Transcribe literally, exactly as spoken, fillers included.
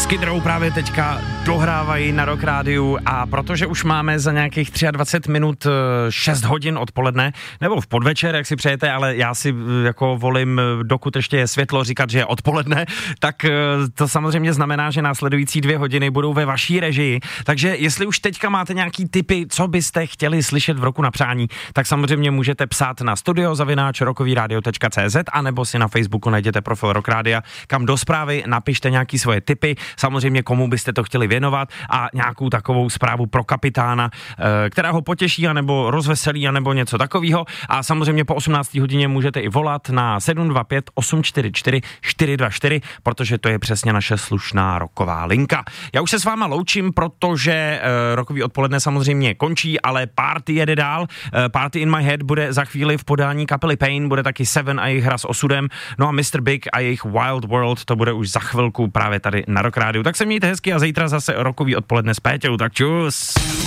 Skid Row právě teďka dohrávají na Rock Rádiu a protože už máme za nějakých dvacet tři minut šest hodin odpoledne, nebo v podvečer, jak si přejete, ale já si jako volím, dokud ještě je světlo, říkat, že je odpoledne, tak to samozřejmě znamená, že následující dvě hodiny budou ve vaší režii. Takže jestli už teďka máte nějaký tipy, co byste chtěli slyšet v roku na přání, tak samozřejmě můžete psát na studio zavináč rockovyradio tečka cé zet a nebo si na Facebooku najděte profil Rock Rádia, kam do zprávy napište nějaký svoje tipy, samozřejmě komu byste to chtěli věnovat a nějakou takovou zprávu pro kapitána, která ho potěší, anebo rozveselí, anebo něco takového. A samozřejmě po osmnácté hodině můžete i volat na sedm dva pět osm čtyři čtyři čtyři dva čtyři, protože to je přesně naše slušná rocková linka. Já už se s váma loučím, protože uh, rockový odpoledne samozřejmě končí, ale party jede dál. Uh, Party in my head bude za chvíli v podání kapely Pain, bude taky Seven a jejich hra s osudem, no a mister Big a jejich Wild World, to bude už za chvilku právě tady na Rock Rádiu. Tak se mějte hezky a zítra zase rockový odpoledne s Péťou, tak čus.